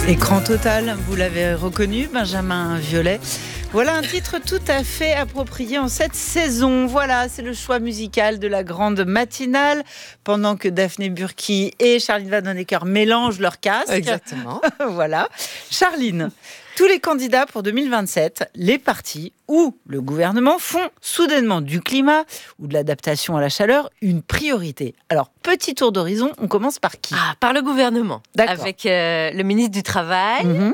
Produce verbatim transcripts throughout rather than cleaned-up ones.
Écran total, vous l'avez reconnu, Benjamin Violet. Voilà un titre tout à fait approprié en cette saison. Voilà, c'est le choix musical de la grande matinale, pendant que Daphné Burki et Charline Vanhoenacker mélangent leurs casques. Exactement. Voilà. Charline, tous les candidats pour deux mille vingt-sept, les partis ou le gouvernement font soudainement du climat ou de l'adaptation à la chaleur une priorité. Alors, petit tour d'horizon, on commence par qui ? Ah, par le gouvernement. D'accord. Avec euh, le ministre du Travail. Mmh.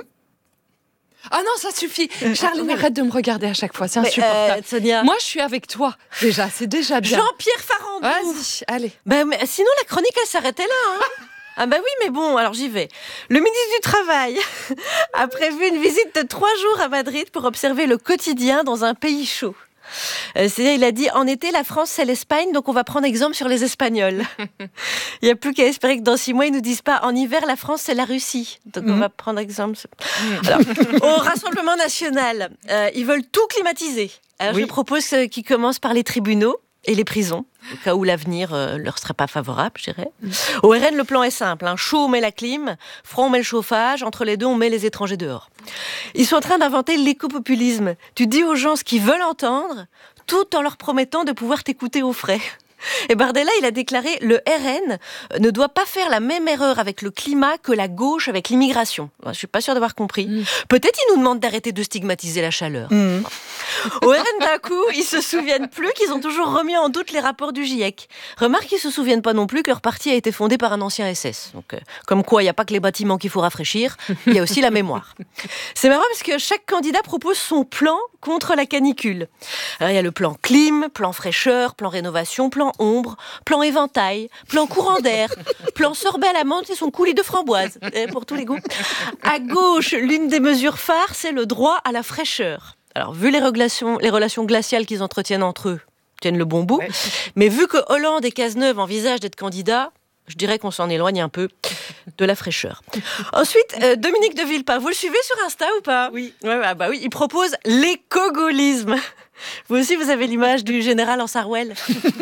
Ah non, ça suffit. Charline, arrête de me regarder à chaque fois, c'est Mais, insupportable. euh, Sonia. Moi, je suis avec toi. Déjà, c'est déjà bien. Jean-Pierre Farandou. Vas-y, allez. Ben, mais sinon, la chronique, elle s'arrêtait là. Hein. Ah bah oui, mais bon, alors j'y vais. Le ministre du Travail a prévu une visite de trois jours à Madrid pour observer le quotidien dans un pays chaud. Euh, c'est-à-dire, il a dit, en été, la France, c'est l'Espagne, donc on va prendre exemple sur les Espagnols. Il n'y a plus qu'à espérer que dans six mois, ils nous disent pas, en hiver, la France, c'est la Russie. Donc mmh. on va prendre exemple. Mmh. Alors, au Rassemblement National, euh, ils veulent tout climatiser. Alors oui. Je propose euh, qu'ils commencent par les tribunaux et les prisons, au cas où l'avenir euh, leur serait pas favorable, je dirais. Mmh. Au R N, le plan est simple. Hein. Chaud, on met la clim. Froid, on met le chauffage. Entre les deux, on met les étrangers dehors. Ils sont en train d'inventer l'éco-populisme. Tu dis aux gens ce qu'ils veulent entendre, tout en leur promettant de pouvoir t'écouter aux frais. Et Bardella, il a déclaré « Le R N ne doit pas faire la même erreur avec le climat que la gauche avec l'immigration. » Je ne suis pas sûre d'avoir compris. Mmh. Peut-être ils nous demandent d'arrêter de stigmatiser la chaleur. Mmh. Au R N, d'un coup, ils se souviennent plus qu'ils ont toujours remis en doute les rapports du GIEC. Remarque qu'ils se souviennent pas non plus que leur parti a été fondé par un ancien S S. Donc, euh, comme quoi, il n'y a pas que les bâtiments qu'il faut rafraîchir, il y a aussi la mémoire. C'est marrant parce que chaque candidat propose son plan contre la canicule. Alors, il y a le plan clim, plan fraîcheur, plan rénovation, plan ombre, plan éventail, plan courant d'air, plan sorbet à la menthe et son coulis de framboise, pour tous les goûts. À gauche, l'une des mesures phares, c'est le droit à la fraîcheur. Alors, vu les relations, les relations glaciales qu'ils entretiennent entre eux, tiennent le bon bout, ouais. Mais vu que Hollande et Cazeneuve envisagent d'être candidats, je dirais qu'on s'en éloigne un peu de la fraîcheur. Ensuite, euh, Dominique de Villepin, vous le suivez sur Insta ou pas ? Oui. Ouais, bah, bah oui, il propose l'éco-gaullisme. Vous aussi, vous avez l'image du général en Sarwell.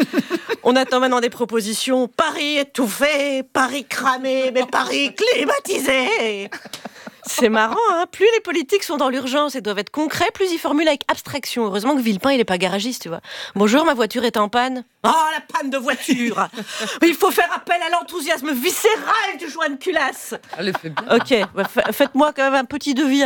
On attend maintenant des propositions. Paris étouffé, Paris cramé, mais Paris climatisé. C'est marrant, hein. Plus les politiques sont dans l'urgence et doivent être concrets, plus ils formulent avec abstraction. Heureusement que Villepin, il n'est pas garagiste, tu vois. Bonjour, ma voiture est en panne. Oh, la panne de voiture. Il faut faire appel à l'enthousiasme viscéral du joint de culasse. Elle le fait bien. Ok, bah, faites-moi quand même un petit devis.